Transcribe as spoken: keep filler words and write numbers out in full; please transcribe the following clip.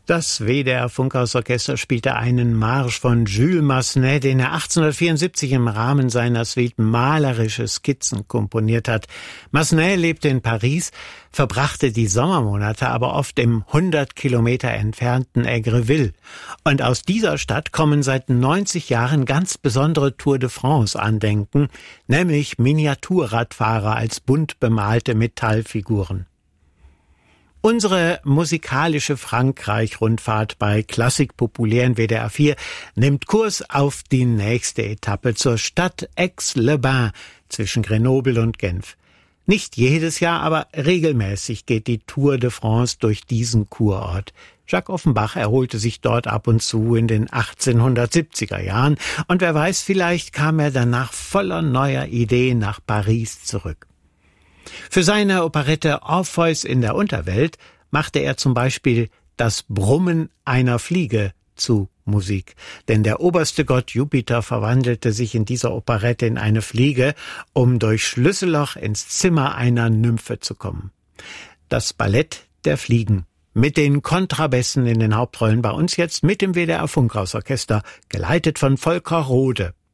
Das W D R Funkhausorchester spielte einen Marsch von Jules Massenet, den er achtzehnhundertvierundsiebzig im Rahmen seiner Suite Malerische Skizzen komponiert hat. Massenet lebte in Paris, verbrachte die Sommermonate aber oft im hundert Kilometer entfernten Aigreville. Und aus dieser Stadt kommen seit neunzig Jahren ganz besondere Tour de France-Andenken, nämlich Miniaturradfahrer als bunt bemalte Metallfiguren. Unsere musikalische Frankreich-Rundfahrt bei Klassik populär in W D R vier nimmt Kurs auf die nächste Etappe zur Stadt Aix-les-Bains zwischen Grenoble und Genf. Nicht jedes Jahr, aber regelmäßig geht die Tour de France durch diesen Kurort. Jacques Offenbach erholte sich dort ab und zu in den achtzehnhundertsiebziger Jahren und wer weiß, vielleicht kam er danach voller neuer Ideen nach Paris zurück. Für seine Operette Orpheus in der Unterwelt machte er zum Beispiel das Brummen einer Fliege zu Musik. Denn der oberste Gott Jupiter verwandelte sich in dieser Operette in eine Fliege, um durch Schlüsselloch ins Zimmer einer Nymphe zu kommen. Das Ballett der Fliegen mit den Kontrabässen in den Hauptrollen bei uns jetzt mit dem W D R Funkhausorchester, geleitet von Volker Rode.